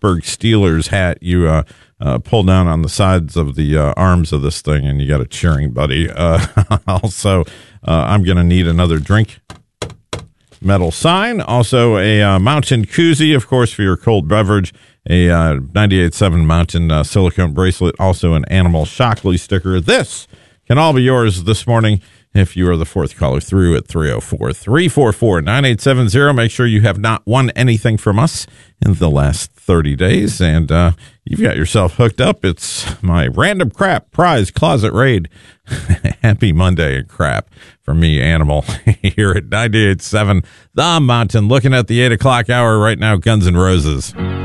Pittsburgh Steelers hat you pull down on the sides of the arms of this thing, and you got a cheering buddy. Also, I'm going to need another drink metal sign. Also, a Mountain koozie, of course, for your cold beverage. A 98.7 Mountain silicone bracelet. Also, an Animal Shockley sticker. This can all be yours this morning if you are the fourth caller through at 304-344-9870. Make sure you have not won anything from us in the last 30 days, and you've got yourself hooked up. It's my Random Crap Prize Closet Raid. Happy Monday and crap from me, Animal, here at 98.7 The Mountain. Looking at the 8 o'clock hour right now, Guns N' Roses.